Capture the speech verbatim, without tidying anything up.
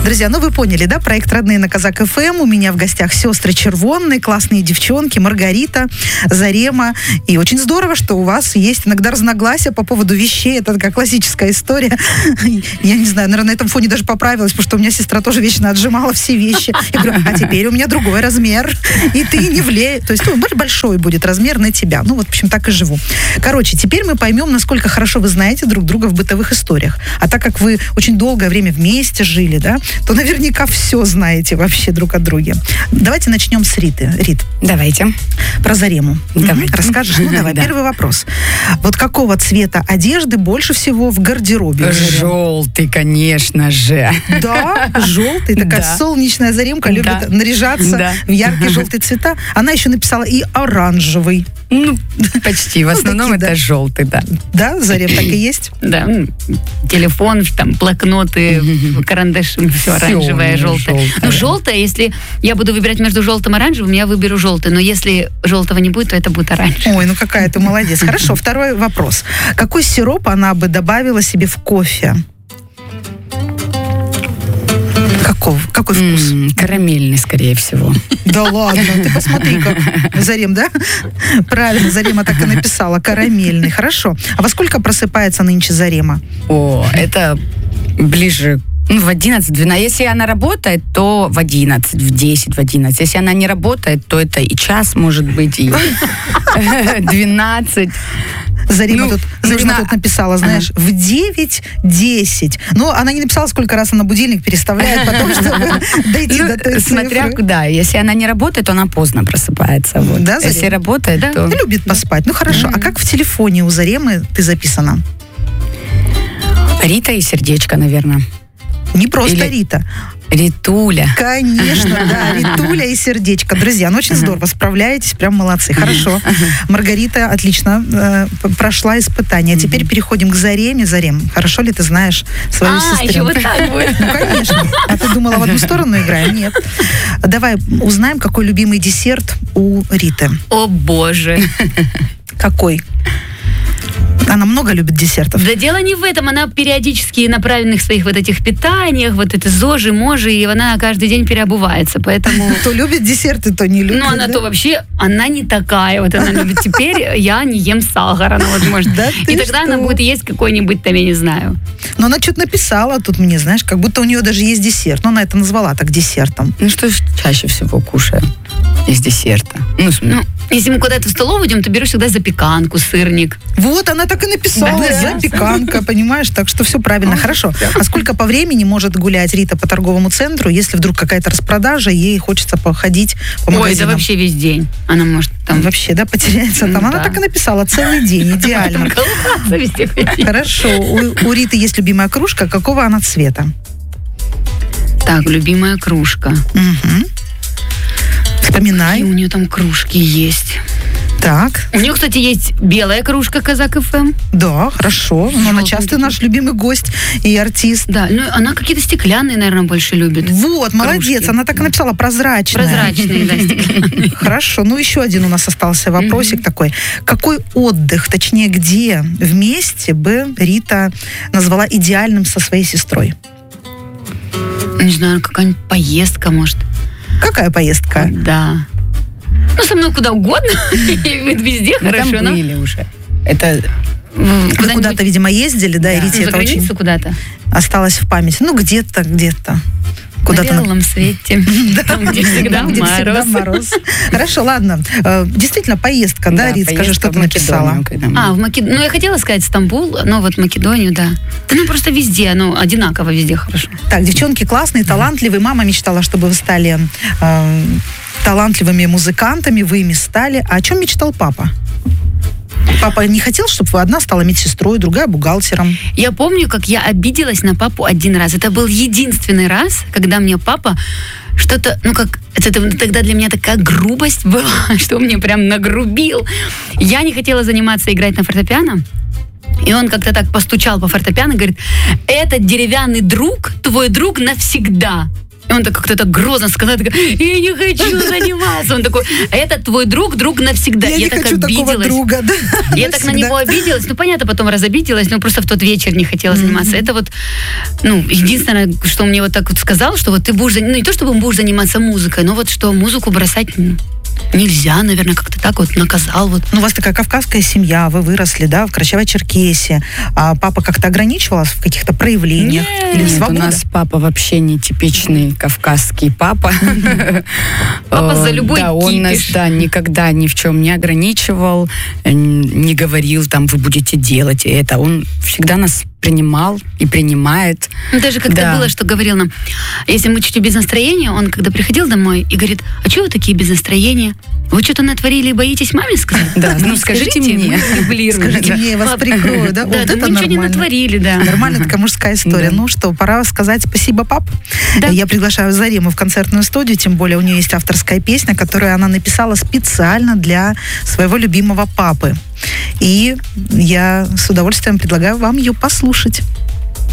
Друзья, ну вы поняли, да, проект «Родные» на Казак эф эм. У меня в гостях сестры Червонные, классные девчонки, Маргарита, Зарема. И очень здорово, что у вас есть иногда разногласия по поводу вещей. Это такая классическая история. Я не знаю, наверное, на этом фоне даже поправилась, потому что у меня сестра тоже вечно отжимала все вещи. Я говорю, а теперь у меня другой размер, и ты не влезешь. То есть, ну, большой будет размер на тебя. Ну, вот, в общем, так и живу. Короче, теперь мы поймем, насколько хорошо вы знаете друг друга в бытовых историях. А так как вы очень долгое время вместе жили, да, то наверняка все знаете вообще друг о друге. Давайте начнем с Риты. Рит. Давайте. Про Зарему. Давайте. Расскажешь? Ну, давай. Да. Первый вопрос. Вот какого цвета одежды больше всего в гардеробе? Желтый, конечно же. Да, желтый. Такая Да. солнечная Заремка любит Да. наряжаться Да. в яркие желтые цвета. Она еще написала и оранжевый. Ну, почти. В основном Ну, такие, это да. желтый, да. Да, Зарем, так и есть? Да, телефон, там, блокноты, карандаши, все оранжевое, желтое. Ну, желтое, если я буду выбирать между желтым и оранжевым, я выберу желтый. Но если желтого не будет, то это будет оранжевый. Ой, ну какая ты молодец. Хорошо, второй вопрос. Какой сироп она бы добавила себе в кофе? Каков, какой вкус? М, Карамельный, скорее всего. Да ладно, ты посмотри, как Зарем, да? Правильно, Зарема так и написала, карамельный. Хорошо. А во сколько просыпается нынче Зарема? О, это ближе ну, в одиннадцать-двенадцать. Если она работает, то в одиннадцать, в десять, в одиннадцать. Если она не работает, то это и час, может быть, и двенадцать. Зарема, Ну, тут, Зарема нужно- тут написала, знаешь, в девять десять. Но она не написала, сколько раз она будильник переставляет, потом, чтобы дойти Ну, до той смотря цифры. куда. Если она не работает, то она поздно просыпается. Вот. Да, Зарема? Если работает, Да. то... Ну, любит поспать. Ну, хорошо. А как в телефоне у Заремы ты записана? Рита и сердечко, наверное. Не просто Или- Рита. Ритуля. Конечно, да, Ритуля и сердечко. Друзья, ну очень здорово, справляетесь, прям молодцы. Хорошо. Маргарита отлично э, п- прошла испытание. А теперь переходим к Зареме. Зарем, хорошо ли ты знаешь свою А, сестру? еще вот так будет. Ну, конечно. А ты думала, в одну сторону играем? Нет. Давай узнаем, какой любимый десерт у Риты. О, боже. Какой? Она много любит десертов. Да дело не в этом, она периодически на правильных своих вот этих питаниях, вот это зожи, можи, и она каждый день переобувается, поэтому... То любит десерты, то не любит. Ну, она да? то вообще, она не такая, вот она любит. Теперь я не ем сахар, она вот может. Да ты И тогда что? она будет есть какой-нибудь там, я не знаю. Но она что-то написала тут мне, знаешь, как будто у нее даже есть десерт. Но она это назвала так десертом. Ну, что ж чаще всего кушаю из десерта? Ну, с- Ну, если мы куда-то в столовую идем, то беру всегда запеканку, сырник. Вот, она так и написала, Да. запеканка, понимаешь, так что все правильно, хорошо. А сколько по времени может гулять Рита по торговому центру, если вдруг какая-то распродажа, ей хочется походить по Ой, это магазинам? вообще весь день. Она может там... Вообще, да, потеряется там. Она Да. так и написала, целый день, идеально. колупаться везде ходить. Хорошо, у, у Риты есть любимая кружка, какого она цвета? Так, любимая кружка. Мгм. И Вспоминай. у нее там кружки есть. Так, У нее, кстати, есть белая кружка Казак эф эм. да, хорошо. Но она часто Желтенький. наш любимый гость и артист. Да, ну она какие-то стеклянные, наверное, больше любит. Вот, молодец, Кружки. она так и написала, прозрачная. Прозрачные, да, стеклянные. Хорошо, ну еще один у нас остался вопросик такой. Какой отдых, точнее, где вместе бы Рита назвала идеальным со своей сестрой? Не знаю, какая-нибудь поездка, может. Какая поездка? Да. Ну, со мной куда угодно. Везде Ну, там хорошо. но, были уже. Это м, Вы куда-нибудь, куда-то, видимо, ездили, да, и ну, Рите за это очень границу куда-то. осталось в памяти. Ну, где-то, где-то. Куда-то На белом свете. Там, где всегда Там, где всегда мороз. мороз. Хорошо, ладно. Э, Действительно, поездка, да, Рит? Скажи, поездка что в ты написала. Македонию, когда мы- А, в Македонию. Ну, я хотела сказать Стамбул, но вот Македонию, да. Да ну, просто везде, ну, одинаково везде хорошо. Так, девчонки классные, талантливые. Мама мечтала, чтобы вы стали э, талантливыми музыкантами, вы ими стали. А о чем мечтал папа? Папа не хотел, чтобы вы одна стала медсестрой, другая бухгалтером. Я помню, как я обиделась на папу один раз. Это был единственный раз, когда мне папа что-то, ну как, это тогда для меня такая грубость была, что он мне прям нагрубил. Я не хотела заниматься играть на фортепиано. И он как-то так постучал по фортепиано и говорит: этот деревянный друг, твой друг навсегда. И он так как-то так грозно сказал, такой, я не хочу заниматься. Он такой, это твой друг, друг навсегда. Я, я не так хочу обиделась. такого друга, да. Я так на него обиделась. Ну, понятно, потом разобиделась, но просто в тот вечер не хотела заниматься. Mm-hmm. Это вот, ну, единственное, что он мне вот так вот сказал, что вот ты будешь, ну, не то, чтобы он будешь заниматься музыкой, но вот что музыку бросать нельзя, наверное, как-то так вот наказал. Вот. Ну, у вас такая кавказская семья, вы выросли, да, в Карачаево-Черкесии. А папа как-то ограничивал вас в каких-то проявлениях? Нет, Или нет, свобода? у нас папа вообще не типичный кавказский папа. Папа за любой Да, он нас, кипиш. да, никогда ни в чем не ограничивал, не говорил, там, вы будете делать это. Он всегда нас принимал и принимает. Ну, даже как-то Да. было, что говорил нам, если мы чуть-чуть без настроения, он когда приходил домой и говорит, а что вы такие без настроения? Вы что-то натворили и боитесь маме сказать? Да, ну скажите мне. мы дублируем. Скажите мне, я вас Пап, прикрою, да? Да, Вот да, это мы ничего не нормально. натворили, да. Нормальная такая мужская история. Да. Ну что, пора сказать спасибо, пап. Да. Я приглашаю Зарему в концертную студию, тем более у нее есть авторская песня, которую она написала специально для своего любимого папы. И я с удовольствием предлагаю вам ее послушать.